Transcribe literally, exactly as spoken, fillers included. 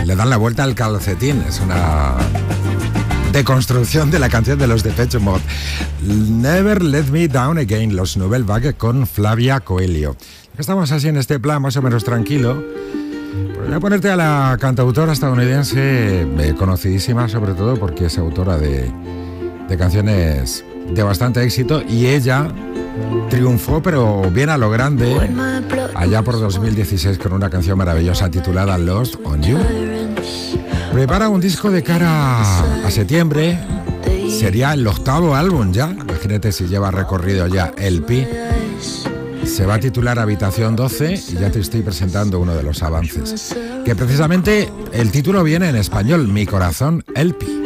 le dan la vuelta al calcetín. Es una deconstrucción de la canción de los Depeche Mode. Never Let Me Down Again, los Nouvelle Vague con Flavia Coelho. Estamos así en este plan más o menos tranquilo. Pues voy a ponerte a la cantautora estadounidense, eh, conocidísima sobre todo porque es autora de, de canciones de bastante éxito, y ella triunfó pero bien a lo grande allá por dos mil dieciséis con una canción maravillosa titulada Lost on You. Prepara un disco de cara a septiembre, sería el octavo álbum ya, imagínate si lleva recorrido ya L P. Se va a titular Habitación doce y ya te estoy presentando uno de los avances, que precisamente el título viene en español, Mi Corazón L P.